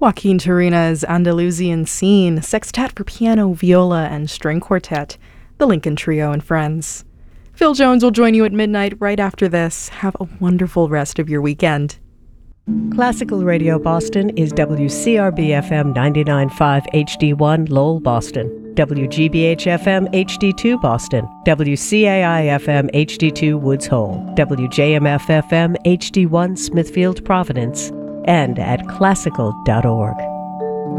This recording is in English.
Joaquin Turina's Andalusian Scene, Sextet for Piano, Viola, and String Quartet, the Lincoln Trio and Friends. Phil Jones will join you at midnight right after this. Have a wonderful rest of your weekend. Classical Radio Boston is WCRB-FM 99.5 HD1 Lowell, Boston, WGBH-FM HD2 Boston, WCAI-FM HD2 Woods Hole, WJMF-FM HD1 Smithfield, Providence, and at classical.org.